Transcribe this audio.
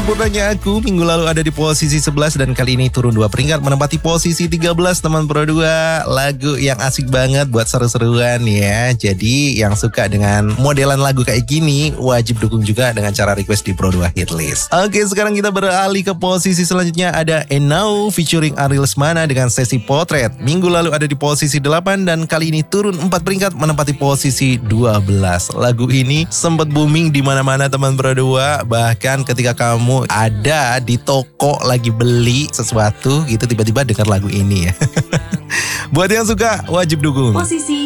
Sempurnanya Aku minggu lalu ada di posisi 11 dan kali ini turun 2 peringkat menempati posisi 13 teman Pro 2. Lagu yang asik banget buat seru-seruan ya. Jadi yang suka dengan modelan lagu kayak gini wajib dukung juga dengan cara request di Pro 2 Hitlist. Oke, sekarang kita beralih ke posisi selanjutnya ada And Now featuring Ariel Lesmana dengan Sesi Potret. Minggu lalu ada di posisi 8 dan kali ini turun 4 peringkat menempati posisi 12. Lagu ini sempat booming di mana-mana teman Pro 2, bahkan ketika kamu ada di toko lagi beli sesuatu gitu tiba-tiba dengar lagu ini ya. Buat yang suka wajib dukung. Posisi